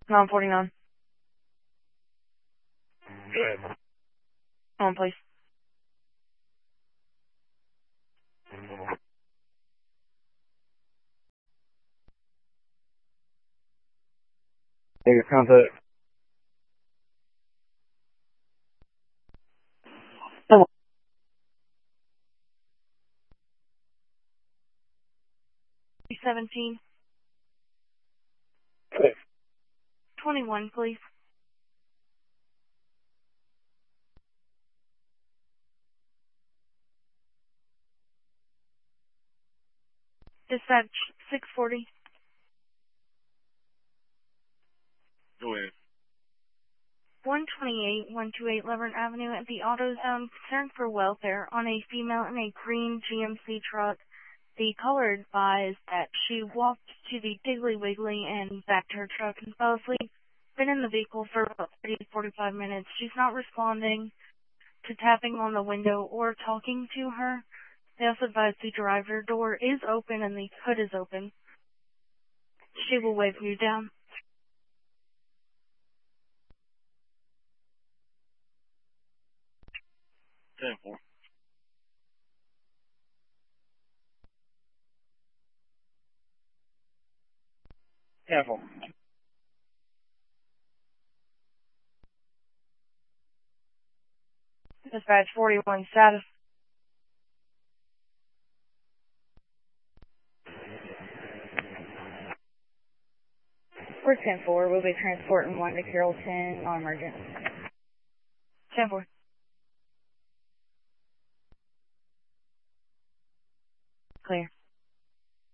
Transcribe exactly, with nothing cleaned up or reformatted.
nine forty-nine. Go ahead. On, please. Take a contact. seventeen. Okay. twenty-one, please. Dispatch six forty. Go ahead. one twenty-eight, one twenty-eight Levern Avenue at the AutoZone, concern for welfare on a female in a green G M C truck. The caller advised that she walked to the Piggly Wiggly and back to her truck and fell asleep. Been in the vehicle for about thirty to forty-five minutes. She's not responding to tapping on the window or talking to her. They also advised the driver door is open and the hood is open. She will wave you down. ten four. ten four. Dispatch forty-one status. We're ten four. We'll be transporting one to Carrollton on emergent. ten four. Clear.